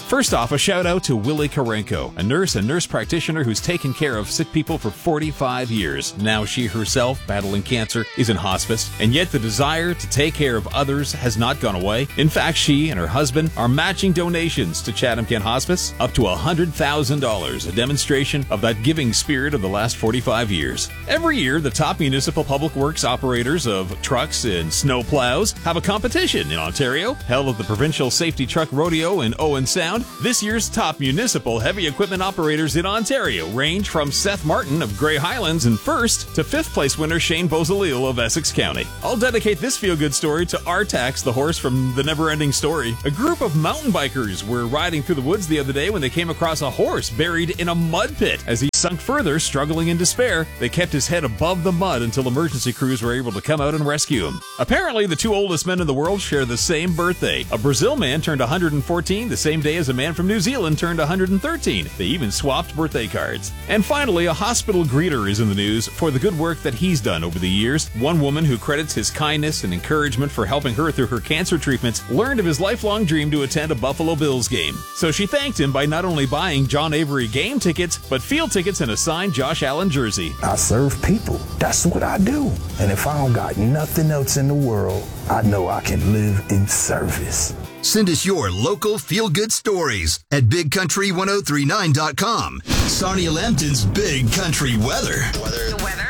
First off, a shout out to Willie Karenko, a nurse and nurse practitioner who's taken care of sick people for 45 years. Now she herself, battling cancer, is in hospice, and yet the desire to take care of others has not gone away. In fact, she and her husband are matching donations to Chatham-Kent Hospice up to $100,000, a demonstration of that giving spirit of the last 45 years. Every year, the top municipal public works operators of trucks and snow plows have a competition in Ontario, held at the Provincial Safety Truck Rodeo in Owen Sound. This year's top municipal heavy equipment operators in Ontario range from Seth Martin of Grey Highlands in first to fifth place winner Shane Bozalil of Essex County. I'll dedicate this feel-good story to Artax, the horse from The Never-Ending Story. A group of mountain bikers were riding through the woods the other day when they came across a horse buried in a mud pit. As he sunk further, struggling in despair, they kept his head above the mud until emergency crews were able to come out and rescue him. Apparently, the two oldest men in the world share the same birthday. A Brazil man turned 114 the same day as a man from New Zealand turned 113. They even swapped birthday cards. And finally, a hospital greeter is in the news for the good work that he's done over the years. One woman who credits his kindness and encouragement for helping her through her cancer treatments learned of his lifelong dream to attend a Buffalo Bills game. So she thanked him by not only buying John Avery game tickets, but field tickets and a signed Josh Allen jersey. I serve people. That's what I do. And if I don't got nothing else in the world, I know I can live in service. Send us your local feel-good stories at BigCountry1039.com. Sarnia Lambton's Big Country Weather. The weather?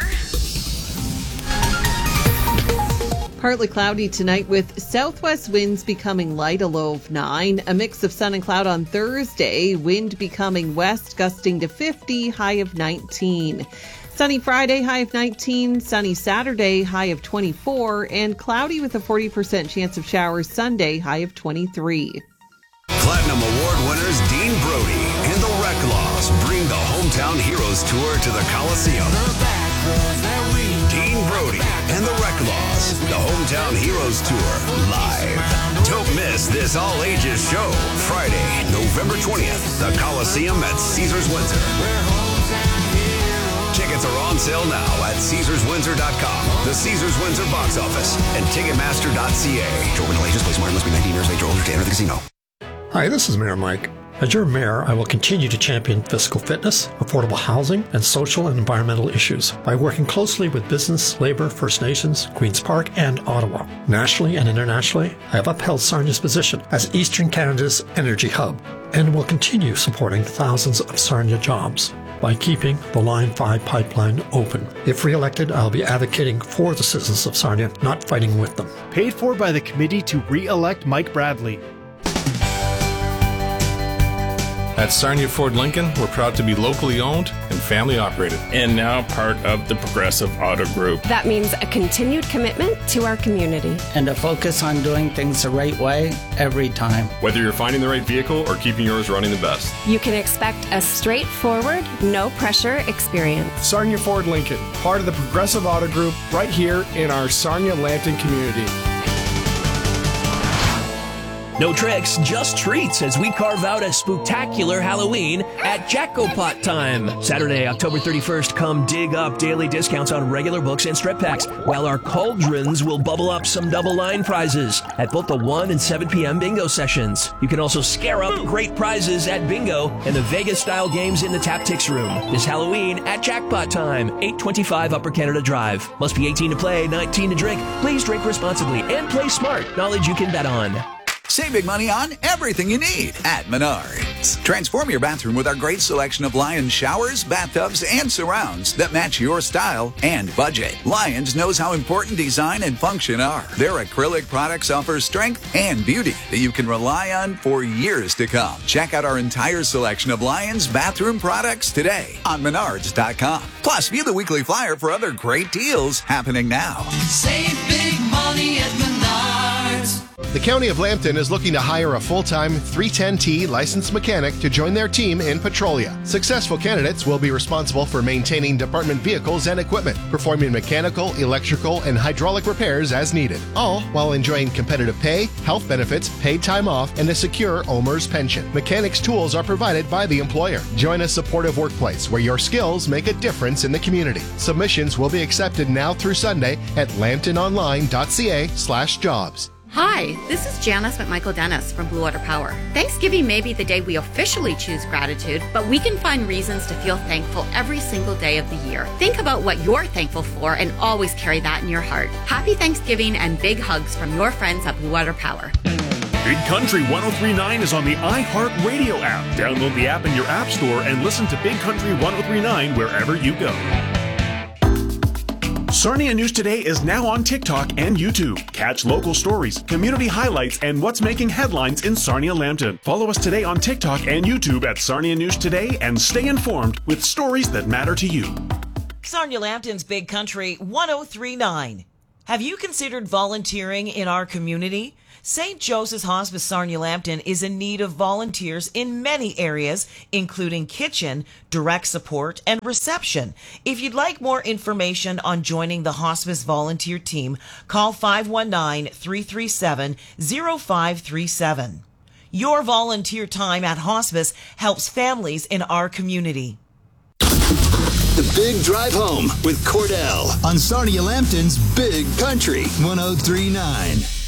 Partly cloudy tonight with southwest winds becoming light, a low of 9. A mix of sun and cloud on Thursday. Wind becoming west, gusting to 50, high of 19. Sunny Friday, high of 19. Sunny Saturday, high of 24. And cloudy with a 40% chance of showers Sunday, high of 23. Platinum Award winners Dean Brody and the Reclaws bring the Hometown Heroes Tour to the Coliseum. Dean Brody and the Reclaws, the Hometown Heroes Tour, live. Don't miss this all-ages show. Friday, November 20th, the Coliseum at Caesars Windsor. Tickets are on sale now at CaesarsWindsor.com, the Caesars Windsor box office, and Ticketmaster.ca. Join all ages, play smart, must be 19 years of age or older to enter the casino. Hi, this is Mayor Mike. As your mayor, I will continue to champion physical fitness, affordable housing, and social and environmental issues by working closely with business, labor, First Nations, Queen's Park, and Ottawa. Nationally and internationally, I have upheld Sarnia's position as Eastern Canada's energy hub and will continue supporting thousands of Sarnia jobs by keeping the Line 5 pipeline open. If re-elected, I'll be advocating for the citizens of Sarnia, not fighting with them. Paid for by the committee to re-elect Mike Bradley. At Sarnia Ford Lincoln, we're proud to be locally owned and family operated. And now part of the Progressive Auto Group. That means a continued commitment to our community. And a focus on doing things the right way every time. Whether you're finding the right vehicle or keeping yours running the best. You can expect a straightforward, no-pressure experience. Sarnia Ford Lincoln, part of the Progressive Auto Group, right here in our Sarnia Lambton community. No tricks, just treats as we carve out a spooktacular Halloween at Jackopot Time. Saturday, October 31st, come dig up daily discounts on regular books and strip packs, while our cauldrons will bubble up some double line prizes at both the 1 and 7 p.m. bingo sessions. You can also scare up great prizes at bingo and the Vegas-style games in the Taptics room. This Halloween at Jackpot Time, 825 Upper Canada Drive. Must be 18 to play, 19 to drink. Please drink responsibly and play smart. Knowledge you can bet on. Save big money on everything you need at Menards. Transform your bathroom with our great selection of Lions showers, bathtubs, and surrounds that match your style and budget. Lions knows how important design and function are. Their acrylic products offer strength and beauty that you can rely on for years to come. Check out our entire selection of Lions bathroom products today on Menards.com. Plus, view the weekly flyer for other great deals happening now. Save big money at Menards. The County of Lambton is looking to hire a full-time 310T licensed mechanic to join their team in Petrolia. Successful candidates will be responsible for maintaining department vehicles and equipment, performing mechanical, electrical, and hydraulic repairs as needed, all while enjoying competitive pay, health benefits, paid time off, and a secure OMERS pension. Mechanics tools are provided by the employer. Join a supportive workplace where your skills make a difference in the community. Submissions will be accepted now through Sunday at lambtononline.ca/jobs. Hi, this is Janice McMichael Dennis from Blue Water Power. Thanksgiving may be the day we officially choose gratitude, but we can find reasons to feel thankful every single day of the year. Think about what you're thankful for and always carry that in your heart. Happy Thanksgiving and big hugs from your friends at Blue Water Power. Big Country 103.9 is on the iHeartRadio app. Download the app in your app store and listen to Big Country 103.9 wherever you go. Sarnia News Today is now on TikTok and YouTube. Catch local stories, community highlights, and what's making headlines in Sarnia-Lambton. Follow us today on TikTok and YouTube at Sarnia News Today and stay informed with stories that matter to you. Sarnia-Lambton's Big Country 103.9. Have you considered volunteering in our community? St. Joseph's Hospice Sarnia-Lambton is in need of volunteers in many areas, including kitchen, direct support, and reception. If you'd like more information on joining the hospice volunteer team, call 519-337-0537. Your volunteer time at hospice helps families in our community. The Big Drive Home with Cordell on Sarnia-Lambton's Big Country 103.9.